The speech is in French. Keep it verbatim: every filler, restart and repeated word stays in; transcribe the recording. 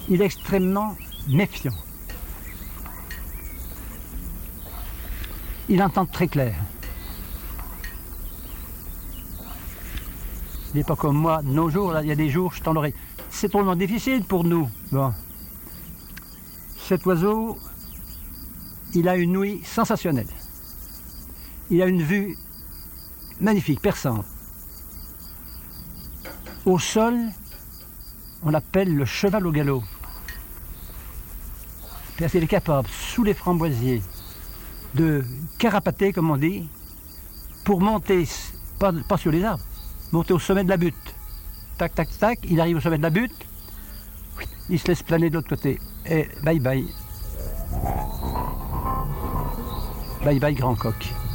Il est extrêmement méfiant. Il entend très clair. Il n'est pas comme moi, de nos jours, là, il y a des jours, je tends l'oreille. C'est trop difficile pour nous. Bon. Cet oiseau, il a une ouïe sensationnelle. Il a une vue magnifique, perçante. Au sol, on l'appelle le cheval au galop. Parce qu'il est capable, sous les framboisiers, de carapater, comme on dit, pour monter, pas, pas sur les arbres, monter au sommet de la butte. Tac, tac, tac, il arrive au sommet de la butte, il se laisse planer de l'autre côté. Et bye bye. Bye bye, grand coq.